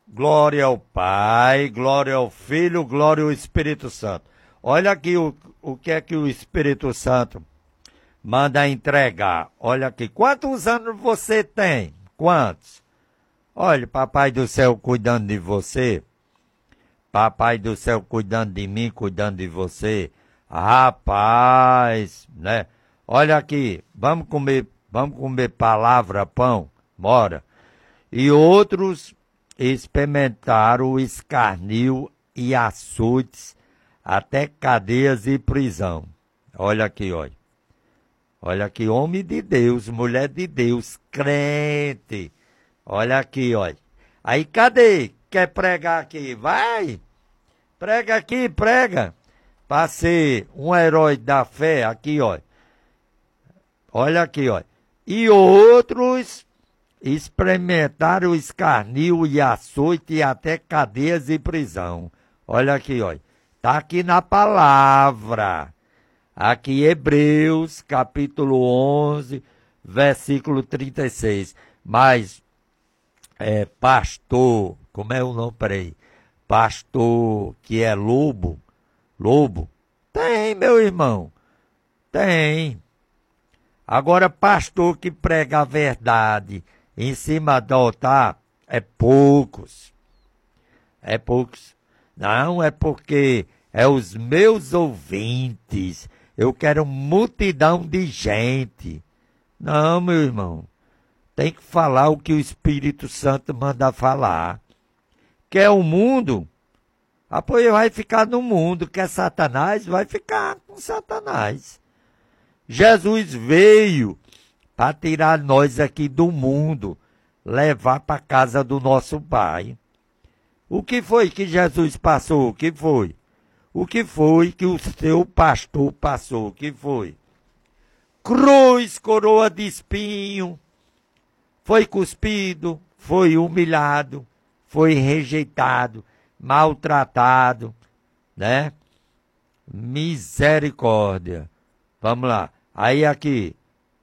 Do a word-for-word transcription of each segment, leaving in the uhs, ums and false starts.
Glória ao Pai, glória ao Filho, glória ao Espírito Santo. Olha aqui o, o que é que o Espírito Santo manda entregar. Olha aqui, quantos anos você tem? Quantos? Olha, Papai do Céu cuidando de você. Papai do Céu cuidando de mim, cuidando de você. Rapaz, né? Olha aqui, vamos comer, vamos comer palavra, pão, bora. E outros experimentaram o escarnio e açoites, até cadeias e prisão. Olha aqui, olha. Olha aqui, homem de Deus, mulher de Deus, crente. Olha aqui, olha. Aí, cadê? Quer pregar aqui? Vai! Prega aqui, prega. Para ser um herói da fé, aqui, olha. Olha aqui, olha. E outros experimentaram o escarnio e açoite e até cadeias e prisão. Olha aqui, olha. Está aqui na palavra. Aqui Hebreus, capítulo onze, versículo trinta e seis. Mas, é, pastor, como é o nome? Peraí. Pastor que é lobo, lobo? Tem, meu irmão. Tem. Agora, pastor que prega a verdade em cima do altar, é poucos. É poucos. Não, é porque é os meus ouvintes. Eu quero multidão de gente. Não, meu irmão. Tem que falar o que o Espírito Santo manda falar. Quer o mundo? Ah, pois vai ficar no mundo. Quer Satanás? Vai ficar com Satanás. Jesus veio para tirar nós aqui do mundo, levar para a casa do nosso Pai. O que foi que Jesus passou? O que foi? O que foi que o seu pastor passou? O que foi? Cruz, coroa de espinho, foi cuspido, foi humilhado, foi rejeitado, maltratado, né? Misericórdia. Vamos lá. Aí aqui.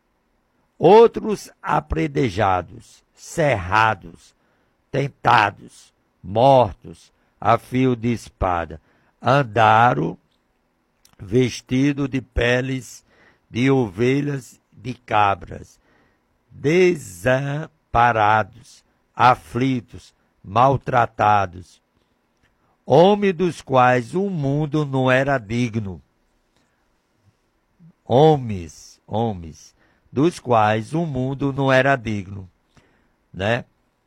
Outros apredejados, cerrados, tentados, mortos a fio de espada, andaram vestidos de peles de ovelhas, de cabras, desamparados, aflitos, maltratados, homens dos quais o mundo não era digno. Homens, homens, dos quais o mundo não era digno, né?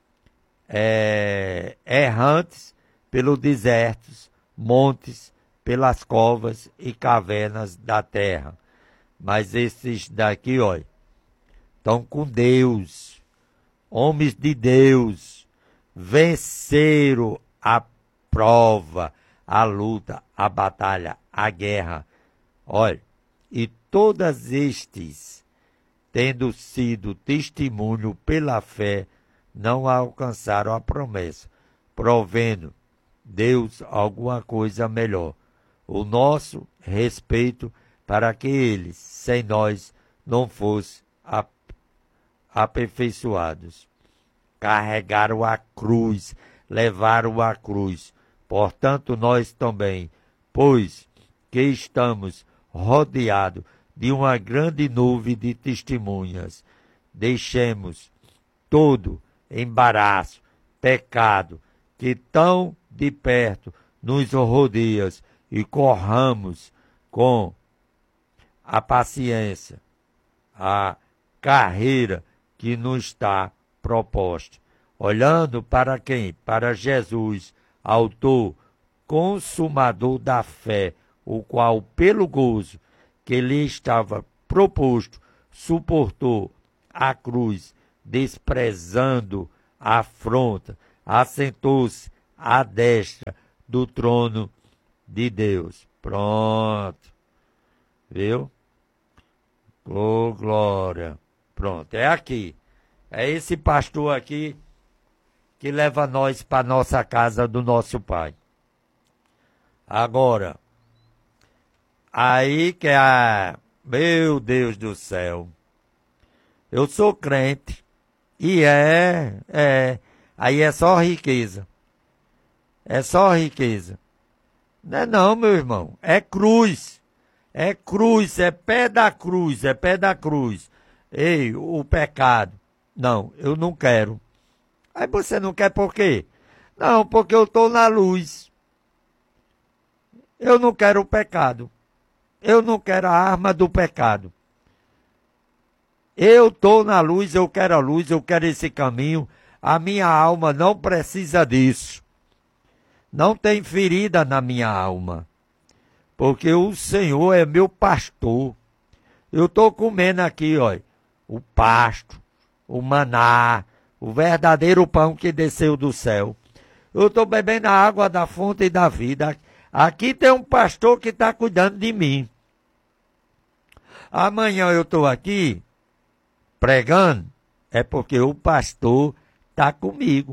É, errantes pelos desertos, montes, pelas covas e cavernas da terra. Mas esses daqui, olha, estão com Deus, homens de Deus, venceram a prova, a luta, a batalha, a guerra. Olha, e todos estes, tendo sido testemunho pela fé, não alcançaram a promessa, provendo Deus alguma coisa melhor, o nosso respeito para que eles, sem nós, não fossem aperfeiçoados. Carregaram a cruz, levaram a cruz. Portanto, nós também, pois que estamos rodeados de uma grande nuvem de testemunhas, deixemos todo embaraço, pecado, que tão de perto nos rodeia, e corramos com a paciência a carreira que nos está proposta, olhando para quem? Para Jesus, autor, consumador da fé, o qual, pelo gozo que lhe estava proposto, suportou a cruz, desprezando a afronta, assentou-se à destra do trono de Deus. Pronto. Viu? Oh, glória. Pronto, é aqui. É esse pastor aqui que leva nós para nossa casa do nosso Pai. Agora, aí que é a... Meu Deus do céu. Eu sou crente. E é, é... Aí é só riqueza. É só riqueza. Não é não, meu irmão. É cruz. É cruz, é pé da cruz, é pé da cruz. Ei, o pecado. Não, eu não quero. Aí você não quer por quê? Não, porque eu estou na luz. Eu não quero o pecado. Eu não quero a arma do pecado. Eu estou na luz, eu quero a luz, eu quero esse caminho. A minha alma não precisa disso. Não tem ferida na minha alma. Porque o Senhor é meu pastor. Eu estou comendo aqui, ó, o pasto, o maná, o verdadeiro pão que desceu do céu. Eu estou bebendo a água da fonte da vida. Aqui tem um pastor que está cuidando de mim. Amanhã eu estou aqui pregando, é porque o pastor está comigo.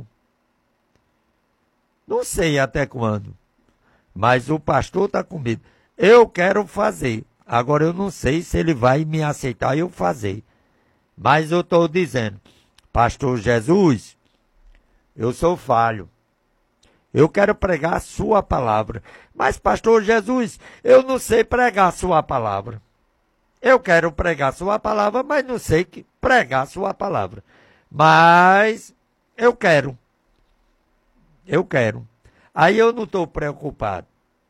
Não sei até quando, mas o pastor está comigo. Eu quero fazer. Agora eu não sei se ele vai me aceitar eu fazer. Mas eu estou dizendo, pastor Jesus, eu sou falho. Eu quero pregar a sua palavra. Mas, pastor Jesus, eu não sei pregar a sua palavra. Eu quero pregar a sua palavra, mas não sei que pregar a sua palavra. Mas eu quero. Eu quero. Aí eu não estou preocupado.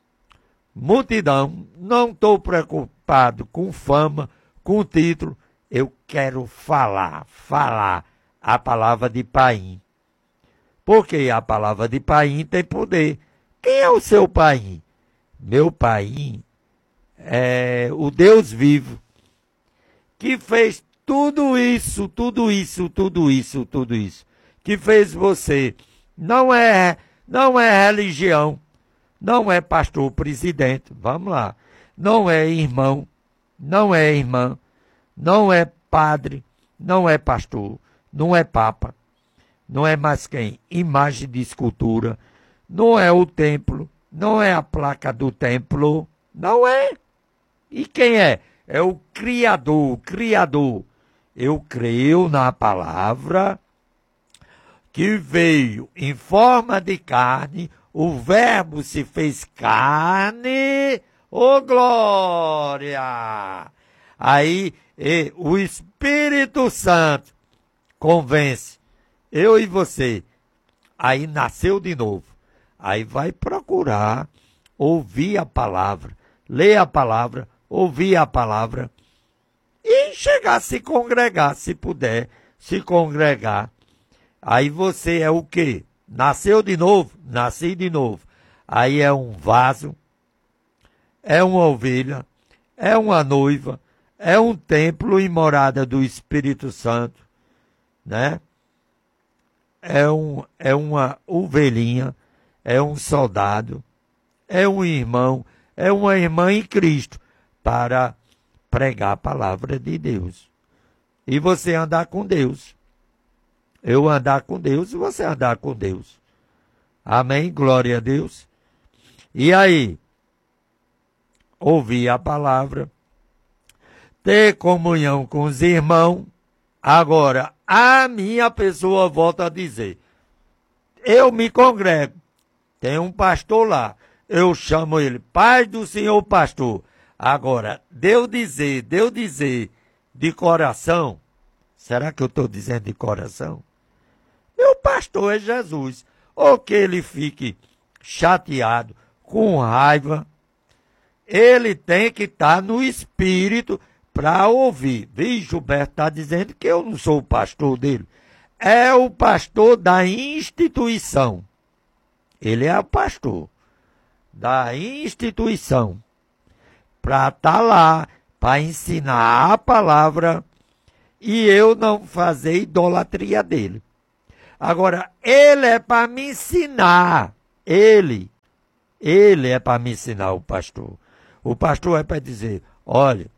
Multidão, não estou preocupado com fama, com título. Eu quero falar, falar a palavra de Paim. Porque a palavra de Paim tem poder. Quem é o seu Paim? Meu Paim é o Deus vivo, que fez tudo isso, tudo isso, tudo isso, tudo isso, que fez você. Não é, não é religião, não é pastor presidente, vamos lá, não é irmão, não é irmã, não é padre, não é pastor, não é papa, não é mais quem? Imagem de escultura, não é o templo, não é a placa do templo, não é. E quem é? É o Criador, o Criador. Eu creio na palavra que veio em forma de carne, o verbo se fez carne, ô glória! Aí e, o Espírito Santo convence eu e você. Aí nasceu de novo. Aí vai procurar ouvir a palavra, ler a palavra, ouvir a palavra e chegar a se congregar, se puder se congregar. Aí você é o quê? Nasceu de novo? Nasci de novo. Aí é um vaso, é uma ovelha, é uma noiva, é um templo e morada do Espírito Santo, né? É, um, é uma ovelhinha, é um soldado, é um irmão, é uma irmã em Cristo, para pregar a palavra de Deus. E você andar com Deus. Eu andar com Deus e você andar com Deus. Amém? Glória a Deus. E aí? Ouvir a palavra, ter comunhão com os irmãos. Agora, a minha pessoa volta a dizer, eu me congrego, tem um pastor lá, eu chamo ele, Paz do Senhor pastor. Agora, deu dizer, deu dizer de coração, será que eu estou dizendo de coração? Meu pastor é Jesus, ou que ele fique chateado, com raiva, ele tem que estar no espírito para ouvir. Viu, Gilberto está dizendo que eu não sou o pastor dele. É o pastor da instituição. Ele é o pastor da instituição. Para estar lá, para ensinar a palavra e eu não fazer idolatria dele. Agora, ele é para me ensinar. Ele. Ele é para me ensinar, o pastor. O pastor é para dizer, olha,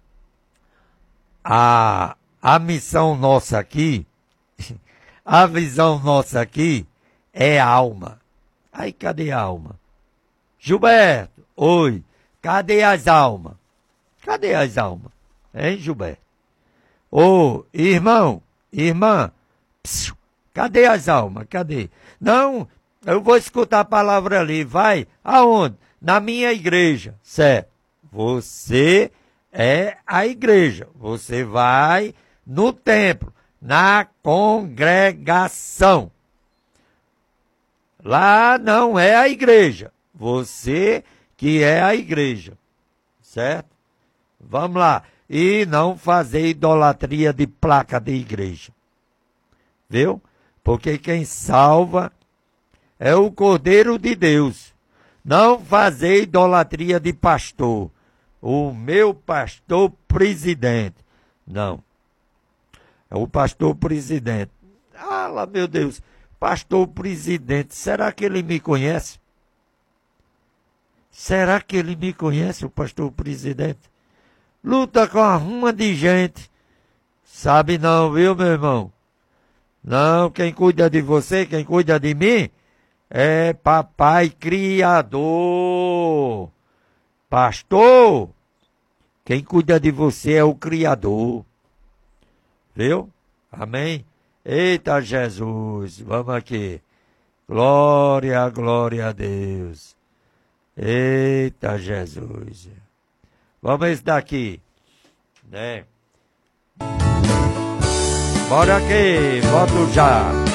A, a missão nossa aqui, a visão nossa aqui é alma. Aí, cadê a alma? Gilberto, oi, cadê as almas? Cadê as almas? Hein, Gilberto? Ô, irmão, irmã, psiu, cadê as almas? Cadê? Não, Eu vou escutar a palavra ali. Vai aonde? Na minha igreja. Certo. Você é a igreja. Você vai no templo, na congregação. Lá não é a igreja. Você que é a igreja. Certo? Vamos lá. E não fazer idolatria de placa de igreja. Viu? Porque quem salva é o Cordeiro de Deus. Não fazer idolatria de pastor. O meu pastor presidente. Não. É o pastor presidente. Ah, lá, meu Deus. Pastor presidente. Será que ele me conhece? Será que ele me conhece, o pastor presidente? Luta com a ruma de gente. Sabe não, viu, meu irmão? Não, quem cuida de você, quem cuida de mim, é papai criador. Pastor, quem cuida de você é o Criador. Viu? Amém? Eita Jesus, vamos aqui. Glória, glória a Deus. Eita Jesus. Vamos esse daqui, né? Bora aqui, volto já.